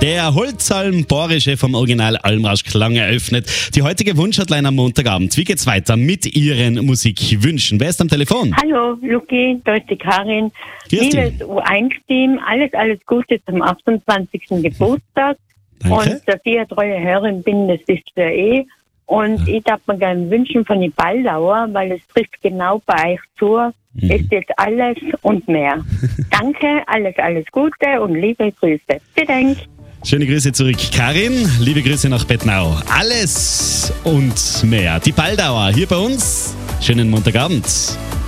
Der Holzalm Bohrische vom Original Almrausch Klang eröffnet die heutige Wunschhotline am Montagabend. Wie geht's weiter mit Ihren Musikwünschen? Wer ist am Telefon? Hallo, Luki, da ist die Karin. Grüß dich. Liebes U1-Team, alles Gute zum 28. Geburtstag. Danke. Und dass ich eine treue Hörerin bin, das ist ja eh. Und ich darf mir gerne wünschen von die Balldauer, weil es trifft genau bei euch zu. Es ist alles und mehr. Danke, alles Gute und liebe Grüße. Bedenkt. Schöne Grüße zurück, Karin. Liebe Grüße nach Bettnau. Alles und mehr. Die Balldauer hier bei uns. Schönen Montagabend.